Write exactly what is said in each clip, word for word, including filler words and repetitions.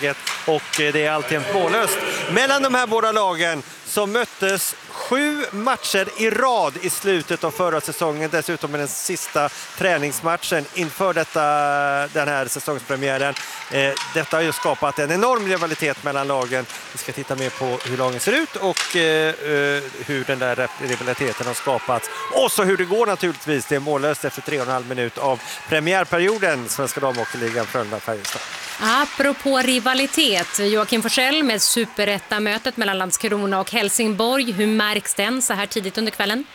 läget och det är alltid mållöst. Mellan de här båda lagen som möttes sju matcher i rad i slutet av förra säsongen, dessutom med den sista träningsmatchen inför detta, den här säsongspremiären. Eh, detta har ju skapat en enorm rivalitet mellan lagen. Vi ska titta mer på hur lagen ser ut och eh, hur den där rivaliteten har skapats. Och så hur det går naturligtvis. Det är mållöst efter tre och en halv minut av premiärperioden. Svenska damhockeyligan Frölunda-Färjestad. Apropå rivalitet, Joakim Forsell med superettamötet mellan Landskrona och Helsingborg. Hur märks den så här tidigt under kvällen?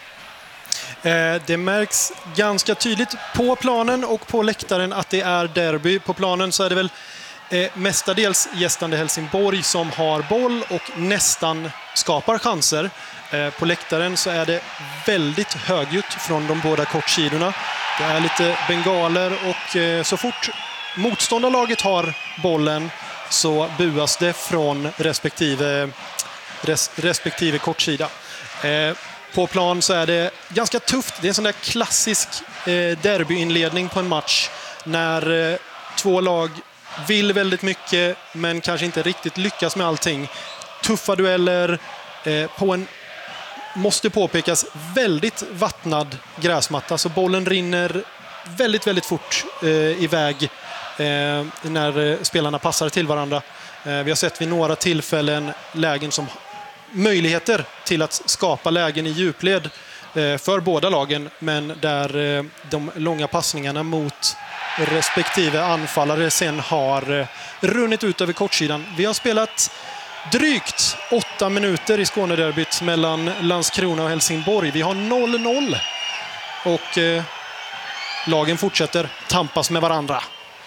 Eh, det märks ganska tydligt på planen och på läktaren att det är derby. På planen så är det väl eh, mestadels gästande Helsingborg som har boll och nästan skapar chanser. Eh, på läktaren så är det väldigt högljutt från de båda kortsidorna. Det är lite bengaler och eh, så fort motståndarlaget har bollen så buas det från respektive, res, respektive kortsida. Eh, på plan så är det ganska tufft. Det är en sån där klassisk eh, derbyinledning på en match när eh, två lag vill väldigt mycket men kanske inte riktigt lyckas med allting. Tuffa dueller eh, på en, måste påpekas, väldigt vattnad gräsmatta. Så bollen rinner väldigt, väldigt fort eh, iväg Eh, när eh, spelarna passar till varandra. Eh, vi har sett vid några tillfällen lägen som möjligheter till att skapa lägen i djupled eh, för båda lagen, men där eh, de långa passningarna mot respektive anfallare sen har eh, runnit ut över kortsidan. Vi har spelat drygt åtta minuter i Skånederbyt mellan Landskrona och Helsingborg. Vi har noll noll och eh, lagen fortsätter tampas med varandra.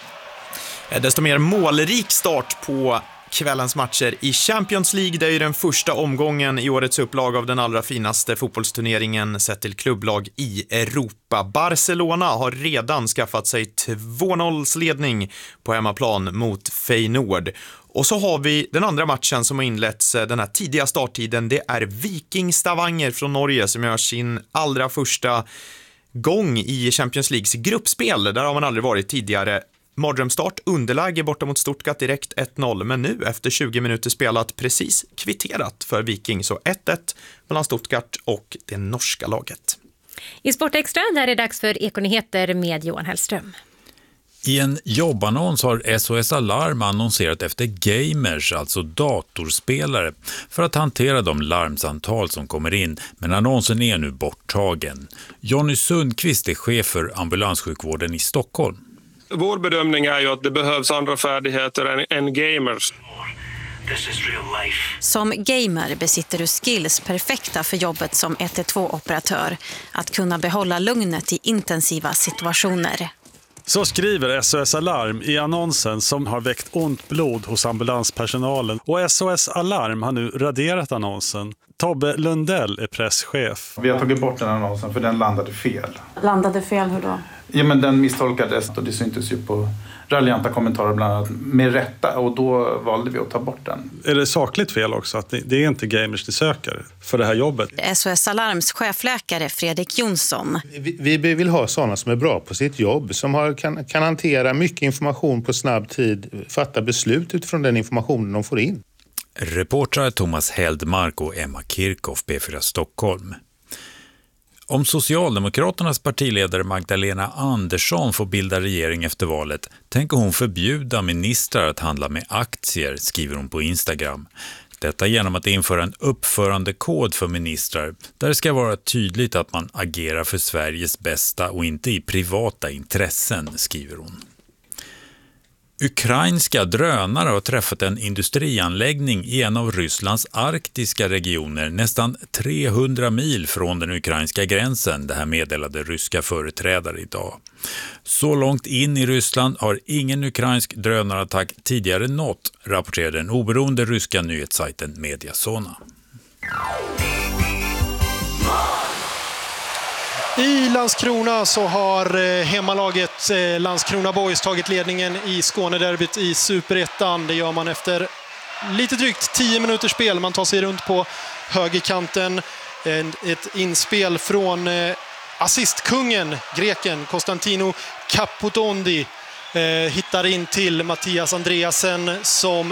Desto mer målrik start på kvällens matcher i Champions League. Det är ju den första omgången i årets upplag av den allra finaste fotbollsturneringen sett till klubblag i Europa. Barcelona har redan skaffat sig två noll-ledning på hemmaplan mot Feyenoord. Och så har vi den andra matchen som har inletts den här tidiga starttiden. Det är Viking Stavanger från Norge som gör sin allra första gång i Champions Leagues gruppspel. Där har man aldrig varit tidigare. Mardrömstart, underläge borta mot Stuttgart direkt ett noll, men nu efter tjugo minuter spelat precis kvitterat för Viking, så ett ett mellan Stuttgart och det norska laget. I Sportextra där är det dags för Ekonyheter med Johan Hellström. I en jobbannons har S O S Alarm annonserat efter gamers, alltså datorspelare, för att hantera de larmsamtal som kommer in, men annonsen är nu borttagen. Jonny Sundqvist är chef för ambulanssjukvården i Stockholm. Vår bedömning är ju att det behövs andra färdigheter än, än gamers. Som gamer besitter du skills perfekta för jobbet som ett ett två-operatör. Att kunna behålla lugnet i intensiva situationer. Så skriver S O S Alarm i annonsen som har väckt ont blod hos ambulanspersonalen. Och S O S Alarm har nu raderat annonsen. Tobbe Lundell är presschef. Vi har tagit bort den annonsen för den landade fel. Landade fel, hur då? Ja, men den misstolkades och det syntes ju på raljanta kommentarer bland annat med rätta, och då valde vi att ta bort den. Är det sakligt fel också att det är inte gamers de söker för det här jobbet? S O S Alarms chefläkare Fredrik Jonsson. Vi, vi vill ha sådana som är bra på sitt jobb, som har, kan, kan hantera mycket information på snabb tid, fatta beslut utifrån den informationen de får in. Reportrar Thomas Heldmark och Emma Kirchhoff, P fyra Stockholm. Om Socialdemokraternas partiledare Magdalena Andersson får bilda regering efter valet tänker hon förbjuda ministrar att handla med aktier, skriver hon på Instagram. Detta genom att införa en uppförandekod för ministrar där det ska vara tydligt att man agerar för Sveriges bästa och inte i privata intressen, skriver hon. Ukrainska drönare har träffat en industrianläggning i en av Rysslands arktiska regioner nästan trehundra mil från den ukrainska gränsen, det här meddelade ryska företrädare idag. Så långt in i Ryssland har ingen ukrainsk drönarattack tidigare nått, rapporterade den oberoende ryska nyhetssajten Mediazona. I Landskrona så har hemmalaget Landskrona Boys tagit ledningen i Skånederbyt i Superettan. Det gör man efter lite drygt tio minuters spel. Man tar sig runt på högerkanten. Ett inspel från assistkungen, greken Konstantino Kapotondi, hittar in till Mattias Andreasen som